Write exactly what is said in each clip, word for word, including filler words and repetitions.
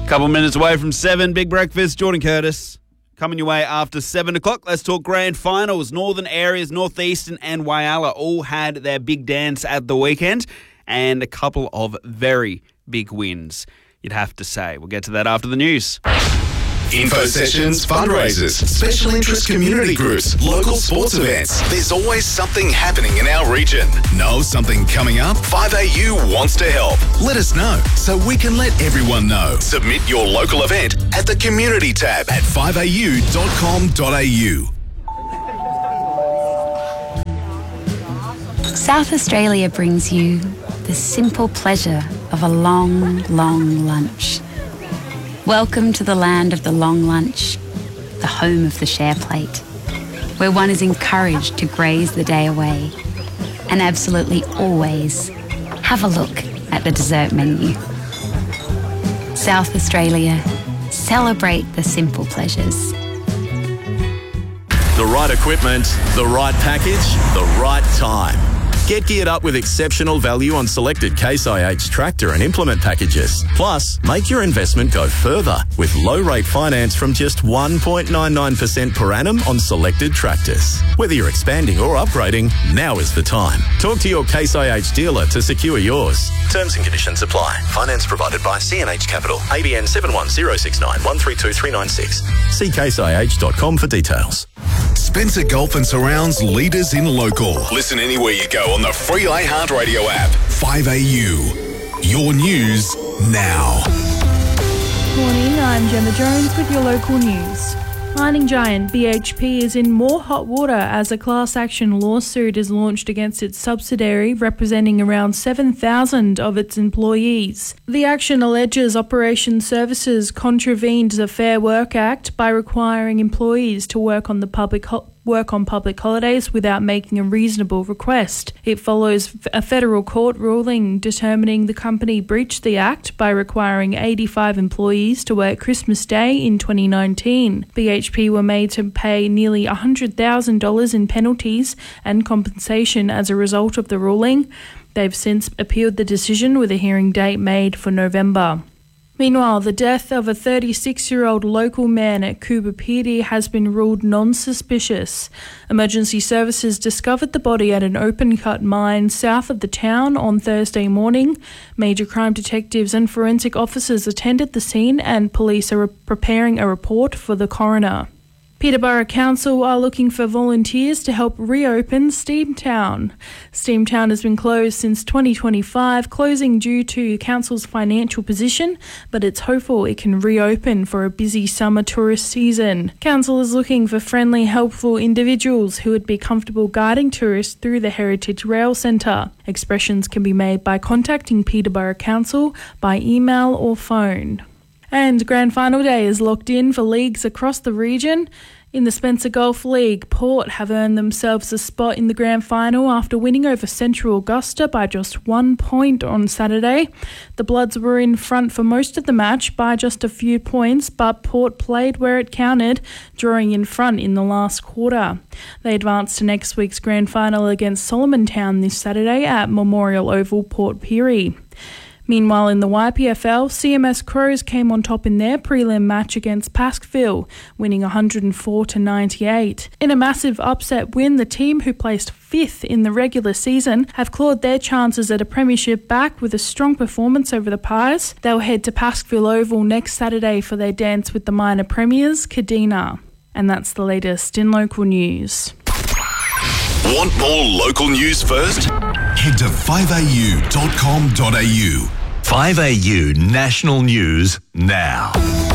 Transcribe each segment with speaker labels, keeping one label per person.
Speaker 1: Couple minutes away from seven, Big Breakfast, Jordan Curtis. Coming your way after seven o'clock. Let's talk grand finals. Northern areas, Northeastern and Whyalla all had their big dance at the weekend and a couple of very big wins, you'd have to say. We'll get to that after the news.
Speaker 2: Info sessions, fundraisers, special interest community groups, local sports events. There's always something happening in our region. Know something coming up? five A U wants to help. Let us know so we can let everyone know. Submit your local event at the community tab at five a u dot com dot a u.
Speaker 3: South Australia brings you the simple pleasure of a long, long lunch. Welcome to the land of the long lunch, the home of the share plate, where one is encouraged to graze the day away and absolutely always have a look at the dessert menu. South Australia, celebrate the simple pleasures.
Speaker 4: The right equipment, the right package, the right time. Get geared up with exceptional value on selected Case I H tractor and implement packages. Plus, make your investment go further with low-rate finance from just one point nine nine percent per annum on selected tractors. Whether you're expanding or upgrading, now is the time. Talk to your Case I H dealer to secure yours. Terms and conditions apply. Finance provided by C N H Capital. A B N seven one zero six nine one three two three nine six. See case i h dot com for details.
Speaker 2: Spencer Golf and Surrounds leaders in local. Listen anywhere you go on the free iHeartRadio app. five A U. Your news now.
Speaker 5: Morning, I'm Gemma Jones with your local news. Mining giant B H P is in more hot water as a class action lawsuit is launched against its subsidiary representing around seven thousand of its employees. The action alleges Operation Services contravened the Fair Work Act by requiring employees to work on the public ho- work on public holidays without making a reasonable request. It follows a federal court ruling determining the company breached the act by requiring eighty-five employees to work Christmas Day in twenty nineteen. B H P were made to pay nearly one hundred thousand dollars in penalties and compensation as a result of the ruling. They've since appealed the decision with a hearing date made for November. Meanwhile, the death of a thirty-six-year-old local man at Coober Pedy has been ruled non-suspicious. Emergency services discovered the body at an open-cut mine south of the town on Thursday morning. Major crime detectives and forensic officers attended the scene and police are preparing a report for the coroner. Peterborough Council are looking for volunteers to help reopen Steamtown. Steamtown has been closed since twenty twenty-five, closing due to Council's financial position, but it's hopeful it can reopen for a busy summer tourist season. Council is looking for friendly, helpful individuals who would be comfortable guiding tourists through the Heritage Rail Centre. Expressions can be made by contacting Peterborough Council by email or phone. And Grand Final Day is locked in for leagues across the region. In the Spencer Golf League, Port have earned themselves a spot in the Grand Final after winning over Central Augusta by just one point on Saturday. The Bloods were in front for most of the match by just a few points, but Port played where it counted, drawing in front in the last quarter. They advanced to next week's Grand Final against Solomon Town this Saturday at Memorial Oval, Port Pirie. Meanwhile, in the Y P F L, C M S Crows came on top in their prelim match against Paskville, winning one hundred four to ninety-eight. In a massive upset win, the team, who placed fifth in the regular season, have clawed their chances at a premiership back with a strong performance over the Pies. They'll head to Paskville Oval next Saturday for their dance with the minor premiers, Kadina. And that's the latest in local news.
Speaker 2: Want more local news first? Head to five a u dot com dot a u.
Speaker 4: five A U National News now.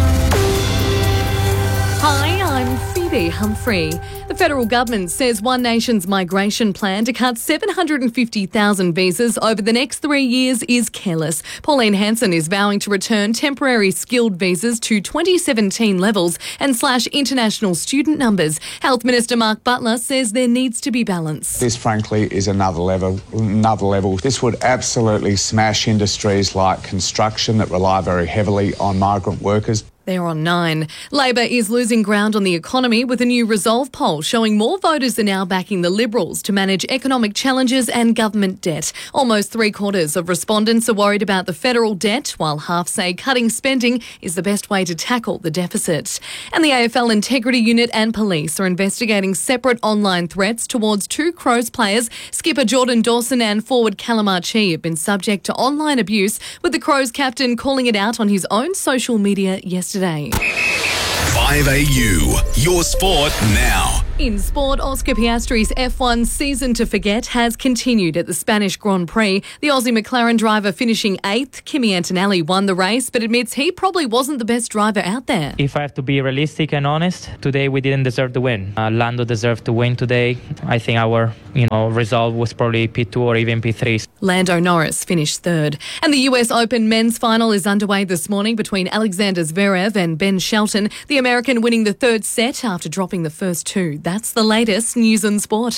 Speaker 6: Hi, I'm Phoebe Humphrey. The federal government says One Nation's migration plan to cut seven hundred fifty thousand visas over the next three years is careless. Pauline Hanson is vowing to return temporary skilled visas to twenty seventeen levels and slash international student numbers. Health Minister Mark Butler says there needs to be balance.
Speaker 7: This, frankly, is another level. Another level. This would absolutely smash industries like construction that rely very heavily on migrant workers.
Speaker 6: They're on nine. Labor is losing ground on the economy with a new Resolve poll showing more voters are now backing the Liberals to manage economic challenges and government debt. Almost three quarters of respondents are worried about the federal debt, while half say cutting spending is the best way to tackle the deficit. And the A F L Integrity Unit and police are investigating separate online threats towards two Crows players. Skipper Jordan Dawson and forward Callum Archie have been subject to online abuse, with the Crows captain calling it out on his own social media yesterday. Today.
Speaker 2: five A U, your sport now.
Speaker 6: In sport, Oscar Piastri's F one season to forget has continued at the Spanish Grand Prix. The Aussie McLaren driver finishing eighth. Kimi Antonelli won the race, but admits he probably wasn't the best driver out there.
Speaker 8: If I have to be realistic and honest, today we didn't deserve the win. Uh, Lando deserved to win today. I think our, you know, result was probably P two or even P three.
Speaker 6: Lando Norris finished third. And the U S Open men's final is underway this morning between Alexander Zverev and Ben Shelton. The American winning the third set after dropping the first two. That's the latest news and sport.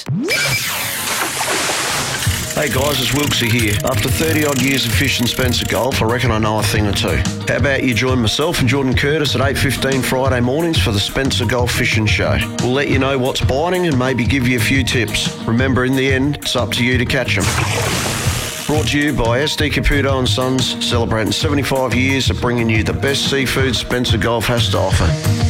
Speaker 9: Hey guys, it's Wilksy here. After thirty odd years of fishing Spencer Golf, I reckon I know a thing or two. How about you join myself and Jordan Curtis at eight fifteen Friday mornings for the Spencer Golf Fishing Show. We'll let you know what's biting and maybe give you a few tips. Remember, in the end, it's up to you to catch them. Brought to you by S D Caputo and Sons, celebrating seventy-five years of bringing you the best seafood Spencer Golf has to offer.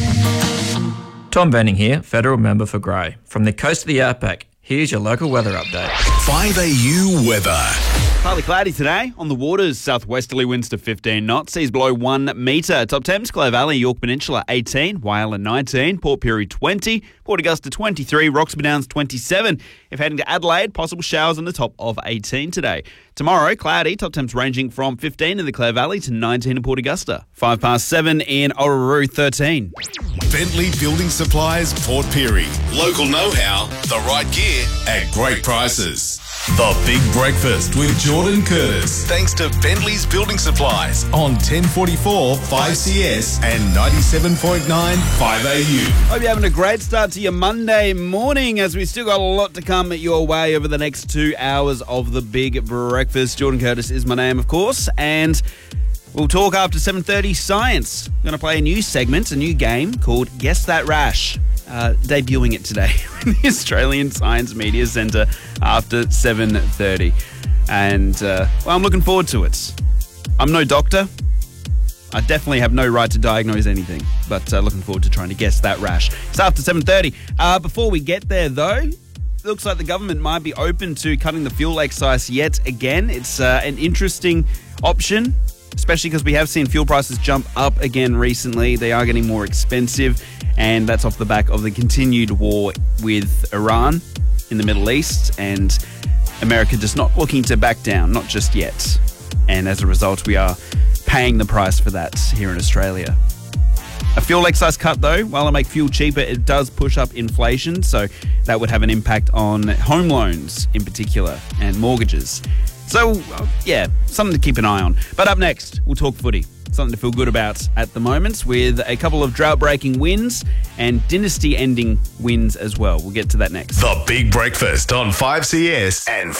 Speaker 10: Tom Benning here, Federal Member for Grey. From the coast to the outback, here's your local weather update.
Speaker 2: five A U weather.
Speaker 1: Partly cloudy today. On the waters, southwesterly winds to fifteen knots. Seas below one metre. Top temps, Clare Valley, York Peninsula eighteen, Whyalla nineteen, Port Pirie twenty, Port Augusta twenty-three, Roxby Downs twenty-seven. If heading to Adelaide, possible showers on the top of eighteen today. Tomorrow, cloudy. Top temps ranging from fifteen in the Clare Valley to nineteen in Port Augusta. Five past seven in Orroroo, thirteen.
Speaker 2: Bentley Building Supplies, Port Pirie. Local know-how, the right gear at great prices. The Big Breakfast with Jordan Curtis. Thanks to Bentley's Building Supplies on ten forty-four five C S and ninety-seven point nine five A U.
Speaker 1: Hope you're having a great start to your Monday morning, as we still got a lot to come your way over the next two hours of the Big Breakfast. Jordan Curtis is my name, of course, and we'll talk after seven thirty science. We're going to play a new segment, a new game called Guess That Rash. Uh, debuting it today in the Australian Science Media Centre after seven thirty. And, uh, well, I'm looking forward to it. I'm no doctor. I definitely have no right to diagnose anything, but uh, looking forward to trying to guess that rash. It's after seven thirty. Uh, before we get there, though, it looks like the government might be open to cutting the fuel excise yet again. It's uh, an interesting option, especially because we have seen fuel prices jump up again recently. They are getting more expensive, and that's off the back of the continued war with Iran in the Middle East, and America just not looking to back down, not just yet. And as a result, we are paying the price for that here in Australia. A fuel excise cut, though, while it makes fuel cheaper, it does push up inflation, so that would have an impact on home loans in particular and mortgages. So, uh, yeah, something to keep an eye on. But up next, we'll talk footy. Something to feel good about at the moment, with a couple of drought-breaking wins and dynasty-ending wins as well. We'll get to that next.
Speaker 2: The Big Breakfast on five C S and